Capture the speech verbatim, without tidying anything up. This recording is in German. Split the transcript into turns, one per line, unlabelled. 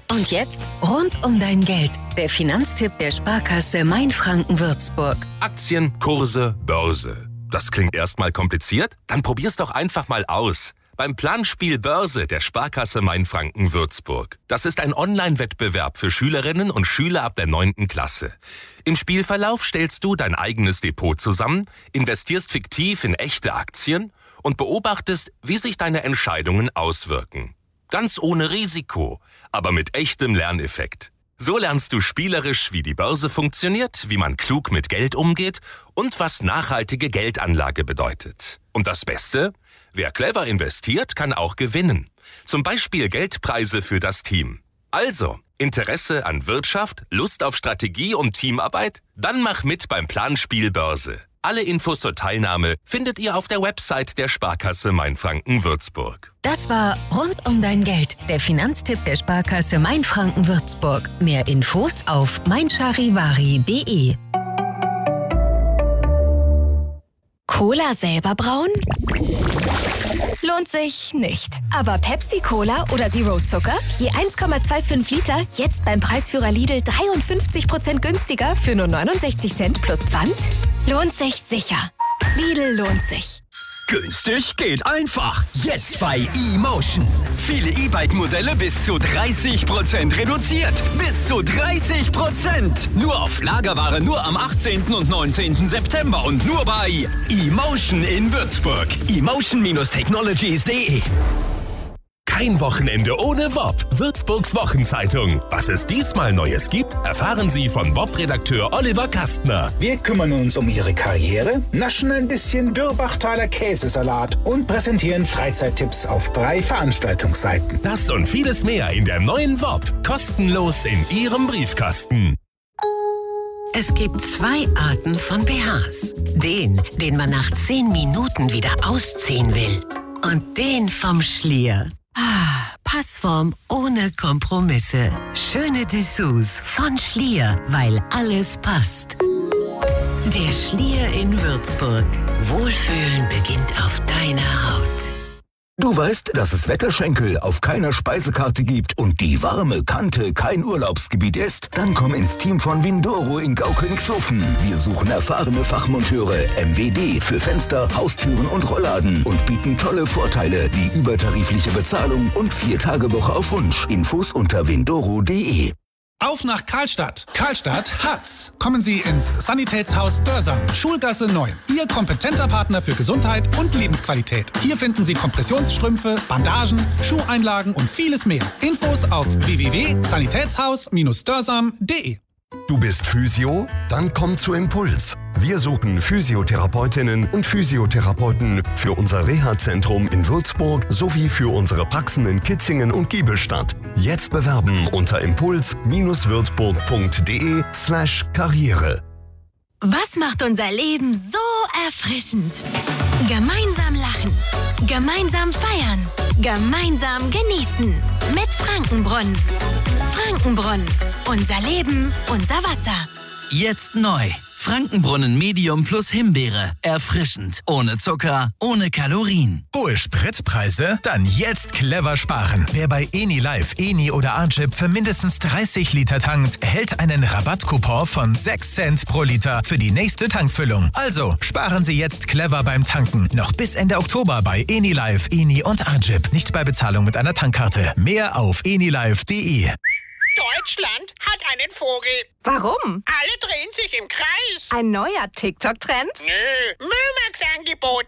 Und jetzt rund um dein Geld. Der Finanztipp der Sparkasse Mainfranken-Würzburg.
Aktien, Kurse, Börse. Das klingt erstmal kompliziert? Dann probier's doch einfach mal aus. Beim Planspiel Börse der Sparkasse Mainfranken-Würzburg. Das ist ein Online-Wettbewerb für Schülerinnen und Schüler ab der neunten Klasse. Im Spielverlauf stellst du dein eigenes Depot zusammen, investierst fiktiv in echte Aktien und beobachtest, wie sich deine Entscheidungen auswirken. Ganz ohne Risiko, aber mit echtem Lerneffekt. So lernst du spielerisch, wie die Börse funktioniert, wie man klug mit Geld umgeht und was nachhaltige Geldanlage bedeutet. Und das Beste? Wer clever investiert, kann auch gewinnen. Zum Beispiel Geldpreise für das Team. Also, Interesse an Wirtschaft, Lust auf Strategie und Teamarbeit? Dann mach mit beim Planspiel Börse. Alle Infos zur Teilnahme findet ihr auf der Website der Sparkasse Mainfranken-Würzburg.
Das war Rund um dein Geld, der Finanztipp der Sparkasse Mainfranken-Würzburg. Mehr Infos auf meincharivari punkt de.
Cola selber brauen? Lohnt sich nicht. Aber Pepsi-Cola oder Zero Zucker? Je eins Komma fünfundzwanzig Liter, jetzt beim Preisführer Lidl dreiundfünfzig Prozent günstiger für nur neunundsechzig Cent plus Pfand? Lohnt sich sicher. Lidl lohnt sich.
Günstig geht einfach. Jetzt bei eMotion. Viele E-Bike-Modelle bis zu dreißig Prozent reduziert. Bis zu dreißig Prozent. Nur auf Lagerware nur am achtzehnten und neunzehnten September und nur bei eMotion in Würzburg. emotion Technologies punkt de.
Kein Wochenende ohne W O P. Würzburgs Wochenzeitung. Was es diesmal Neues gibt, erfahren Sie von W O P-Redakteur Oliver Kastner.
Wir kümmern uns um Ihre Karriere, naschen ein bisschen Dürrbachtaler Käsesalat und präsentieren Freizeittipps auf drei Veranstaltungsseiten.
Das und vieles mehr in der neuen W O P. Kostenlos in Ihrem Briefkasten.
Es gibt zwei Arten von B Hs. Den, den man nach zehn Minuten wieder ausziehen will. Und den vom Schlier. Ah, Passform ohne Kompromisse. Schöne Dessous von Schlier, weil alles passt. Der Schlier in Würzburg. Wohlfühlen beginnt auf deiner Haut.
Du weißt, dass es Wetterschenkel auf keiner Speisekarte gibt und die warme Kante kein Urlaubsgebiet ist? Dann komm ins Team von Windoro in Gaukönigshofen. Wir suchen erfahrene Fachmonteure, M W D für Fenster, Haustüren und Rollladen und bieten tolle Vorteile wie übertarifliche Bezahlung und Vier-Tage-Woche auf Wunsch. Infos unter windoro punkt de.
Auf nach Karlstadt. Karlstadt hat's. Kommen Sie ins Sanitätshaus Dörsam, Schulgasse neun. Ihr kompetenter Partner für Gesundheit und Lebensqualität. Hier finden Sie Kompressionsstrümpfe, Bandagen, Schuheinlagen und vieles mehr. Infos auf w w w punkt sanitätshaus dash dörsam punkt de.
Du bist Physio? Dann komm zu Impuls. Wir suchen Physiotherapeutinnen und Physiotherapeuten für unser Reha-Zentrum in Würzburg sowie für unsere Praxen in Kitzingen und Giebelstadt. Jetzt bewerben unter impuls würzburg punkt de slash karriere.
Was macht unser Leben so erfrischend? Gemeinsam lachen, gemeinsam feiern, gemeinsam genießen. Mit Frankenbrunnen. Frankenbrunnen. Unser Leben, unser Wasser.
Jetzt neu. Frankenbrunnen Medium plus Himbeere. Erfrischend. Ohne Zucker, ohne Kalorien.
Hohe Spritpreise? Dann jetzt clever sparen. Wer bei Enilive, Eni oder Archip für mindestens dreißig Liter tankt, erhält einen Rabattcoupon von sechs Cent pro Liter für die nächste Tankfüllung. Also sparen Sie jetzt clever beim Tanken. Noch bis Ende Oktober bei Enilive, Eni und Archip. Nicht bei Bezahlung mit einer Tankkarte. Mehr auf enilive punkt de.
Deutschland hat einen Vogel.
Warum?
Alle drehen sich im Kreis.
Ein neuer TikTok-Trend?
Nö, Müllmax-Angebot.